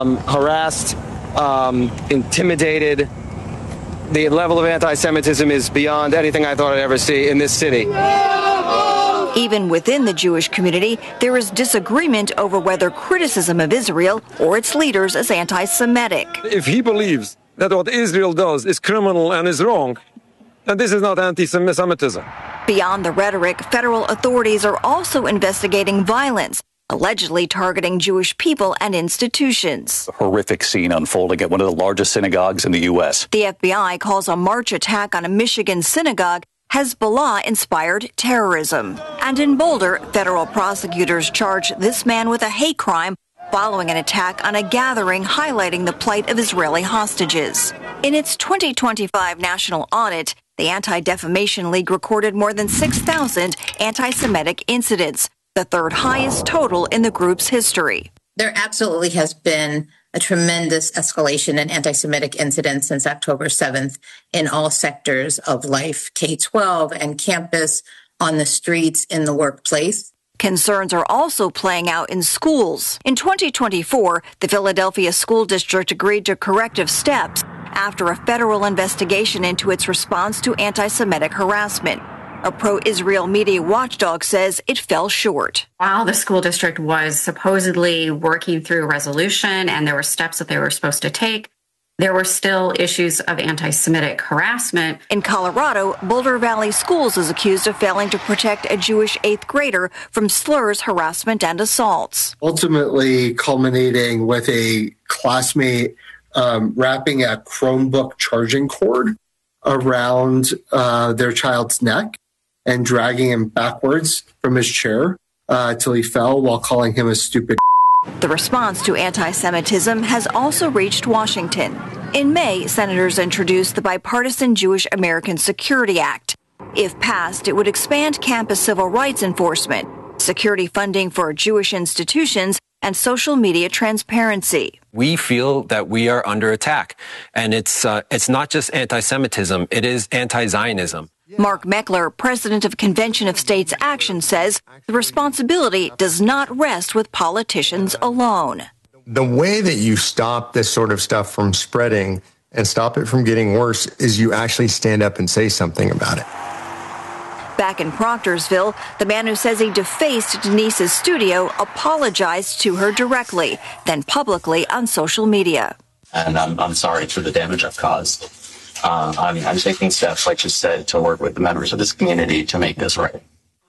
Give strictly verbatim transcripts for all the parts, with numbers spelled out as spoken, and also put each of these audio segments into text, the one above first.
Um, harassed, um, intimidated. The level of anti-Semitism is beyond anything I thought I'd ever see in this city. Even within the Jewish community, there is disagreement over whether criticism of Israel or its leaders is anti-Semitic. If he believes that what Israel does is criminal and is wrong, then this is not anti-Semitism. Beyond the rhetoric, federal authorities are also investigating violence, allegedly targeting Jewish people and institutions. A horrific scene unfolding at one of the largest synagogues in the U S. The F B I calls a March attack on a Michigan synagogue Hezbollah-inspired terrorism. And in Boulder, federal prosecutors charged this man with a hate crime following an attack on a gathering highlighting the plight of Israeli hostages. In its twenty twenty-five national audit, the Anti-Defamation League recorded more than six thousand anti-Semitic incidents, the third highest total in the group's history. There absolutely has been a tremendous escalation in anti-Semitic incidents since October seventh in all sectors of life, K twelve and campus, on the streets, in the workplace. Concerns are also playing out in schools. In twenty twenty-four, the Philadelphia School District agreed to corrective steps after a federal investigation into its response to anti-Semitic harassment. A pro-Israel media watchdog says it fell short. While the school district was supposedly working through a resolution and there were steps that they were supposed to take, there were still issues of anti-Semitic harassment. In Colorado, Boulder Valley Schools is accused of failing to protect a Jewish eighth grader from slurs, harassment, and assaults. Ultimately culminating with a classmate um, wrapping a Chromebook charging cord around uh, their child's neck and dragging him backwards from his chair uh, till he fell while calling him a stupid. The response to anti-Semitism has also reached Washington. In May, senators introduced the bipartisan Jewish American Security Act. If passed, it would expand campus civil rights enforcement, security funding for Jewish institutions, and social media transparency. We feel that we are under attack, and it's uh, it's not just anti-Semitism, it is anti-Zionism. Mark Meckler, president of Convention of States Action, says the responsibility does not rest with politicians alone. The way that you stop this sort of stuff from spreading and stop it from getting worse is you actually stand up and say something about it. Back in Proctorsville, the man who says he defaced Denise's studio apologized to her directly, then publicly on social media. And I'm, I'm sorry for the damage I've caused. Uh, I'm, I'm taking steps, like you said, to work with the members of this community to make this right.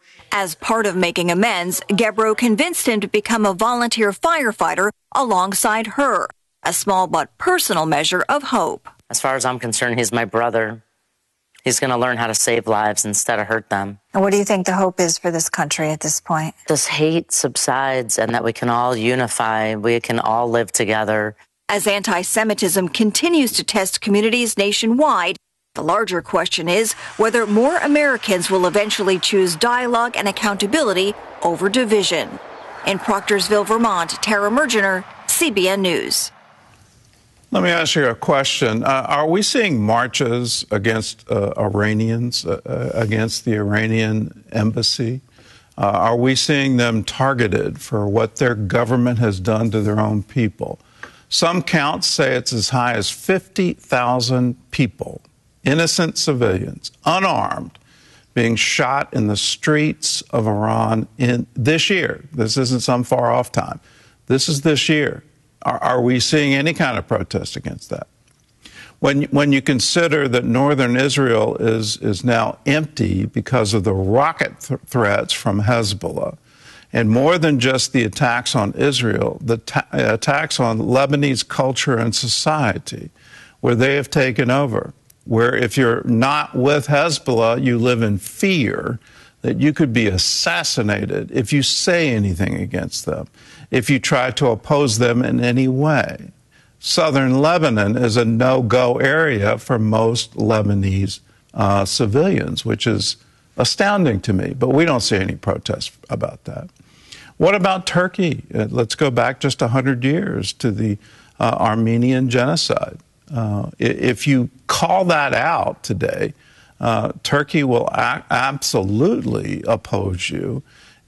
As part of making amends, Gebro convinced him to become a volunteer firefighter alongside her, a small but personal measure of hope. As far as I'm concerned, he's my brother. He's going to learn how to save lives instead of hurt them. And what do you think the hope is for this country at this point? This hate subsides and that we can all unify, we can all live together. As anti-Semitism continues to test communities nationwide, the larger question is whether more Americans will eventually choose dialogue and accountability over division. In Proctorsville, Vermont, Tara Mergener, C B N News. Let me ask you a question. Uh, are we seeing marches against uh, Iranians, uh, against the Iranian embassy? Uh, are we seeing them targeted for what their government has done to their own people? Some counts say it's as high as fifty thousand people, innocent civilians, unarmed, being shot in the streets of Iran in this year. This isn't some far-off time. This is this year. Are, are we seeing any kind of protest against that? When, when you consider that northern Israel is, is now empty because of the rocket th- threats from Hezbollah, and more than just the attacks on Israel, the ta- attacks on Lebanese culture and society, where they have taken over, where if you're not with Hezbollah, you live in fear that you could be assassinated if you say anything against them, if you try to oppose them in any way. Southern Lebanon is a no-go area for most Lebanese uh, civilians, which is astounding to me, but we don't see any protests about that. What about Turkey? Uh, let's go back just one hundred years to the uh, Armenian genocide. Uh, if you call that out today, uh, Turkey will a- absolutely oppose you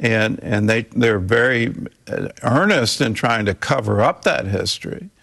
and and they they're very earnest in trying to cover up that history.